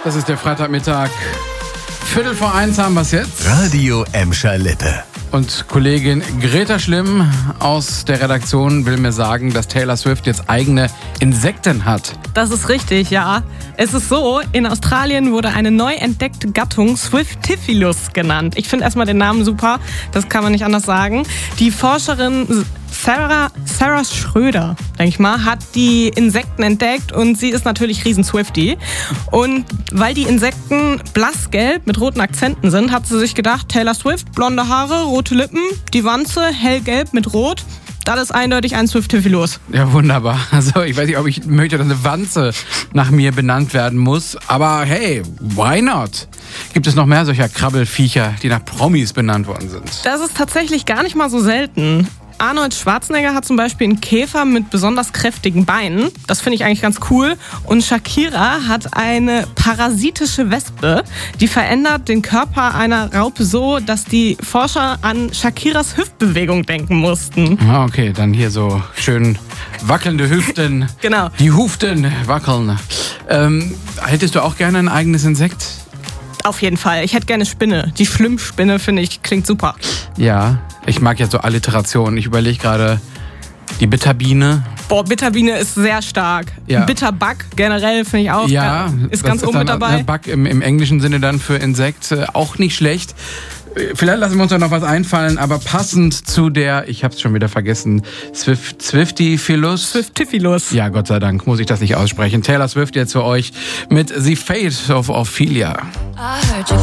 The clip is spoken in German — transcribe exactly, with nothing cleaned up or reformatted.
Das ist der Freitagmittag. Viertel vor eins haben wir es jetzt. Radio Emscher Lippe. Und Kollegin Greta Schlimm aus der Redaktion will mir sagen, dass Taylor Swift jetzt eigene Insekten hat. Das ist richtig, ja. Es ist so, in Australien wurde eine neu entdeckte Gattung Swiftifilus genannt. Ich finde erstmal den Namen super, das kann man nicht anders sagen. Die Forscherin Sarah, Sarah Schröder, denke ich mal, hat die Insekten entdeckt und sie ist natürlich riesen Swiftie. Und weil die Insekten blassgelb mit roten Akzenten sind, hat sie sich gedacht, Taylor Swift, blonde Haare, rote Lippen, die Wanze hellgelb mit rot. Das ist eindeutig ein Swiftifilus. Ja, wunderbar. Also ich weiß nicht, ob ich möchte, dass eine Wanze nach mir benannt werden muss. Aber hey, why not? Gibt es noch mehr solcher Krabbelfiecher, die nach Promis benannt worden sind? Das ist tatsächlich gar nicht mal so selten. Arnold Schwarzenegger hat zum Beispiel einen Käfer mit besonders kräftigen Beinen. Das finde ich eigentlich ganz cool. Und Shakira hat eine parasitische Wespe. Die verändert den Körper einer Raupe so, dass die Forscher an Shakiras Hüftbewegung denken mussten. Ah, okay, dann hier so schön wackelnde Hüften. Genau. Die Huften wackeln. Ähm, hättest du auch gerne ein eigenes Insekt? Auf jeden Fall. Ich hätte gerne Spinne. Die Schlimmspinne, finde ich, klingt super. Ja, ich mag ja so Alliterationen. Ich überlege gerade, die Bitterbiene. Boah, Bitterbiene ist sehr stark. Ja. Bitterbug generell finde ich auch. Ja, ist ganz das oben mit dann, dabei. äh, Bug im, im englischen Sinne dann für Insekt äh, auch nicht schlecht. Vielleicht lassen wir uns da noch was einfallen, aber passend zu der, ich hab's schon wieder vergessen, Swift, Swiftifilus. Swiftifilus. Ja, Gott sei Dank muss ich das nicht aussprechen. Taylor Swift jetzt für euch mit The Fate of Ophelia. I heard you